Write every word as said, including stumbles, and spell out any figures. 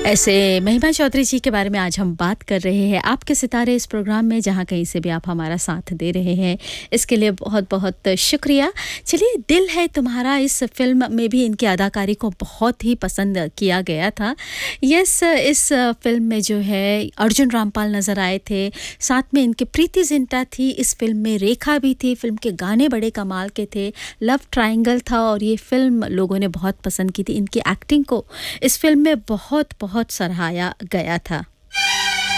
ऐसे महिमा चौधरी जी के बारे में आज हम बात कर रहे हैं आपके सितारे इस प्रोग्राम में, जहां कहीं से भी आप हमारा साथ दे रहे हैं, इसके लिए बहुत-बहुत शुक्रिया। चलिए, दिल है तुम्हारा इस फिल्म में भी इनकी अदाकारी को बहुत ही पसंद किया गया था। यस, इस फिल्म में जो है अर्जुन रामपाल नज़र आए थे, साथ में इनकी प्रीति जिंटा थी, इस फिल्म में रेखा भी थी। फिल्म के गाने बड़े कमाल के थे, लव ट्रायंगल था और ये फिल्म लोगों ने बहुत पसंद की थी। इनकी एक्टिंग को इस फिल्म में बहुत बहुत सराहाया गया था।